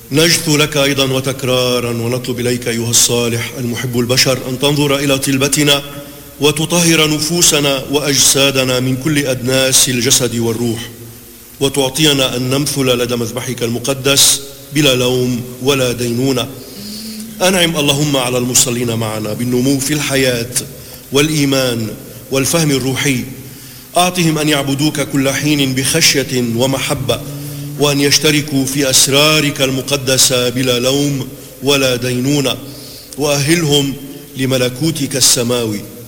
نجثو لك أيضا وتكرارا ونطلب إليك أيها الصالح المحب البشر أن تنظر إلى طلبتنا وتطهر نفوسنا وأجسادنا من كل أدناس الجسد والروح، وتعطينا أن نمثل لدى مذبحك المقدس بلا لوم ولا دينونة. أنعم اللهم على المصلين معنا بالنمو في الحياة والإيمان والفهم الروحي، أعطهم أن يعبدوك كل حين بخشية ومحبة، وأن يشتركوا في أسرارك المقدسة بلا لوم ولا دينونة، وأهلهم لملكوتك السماوي.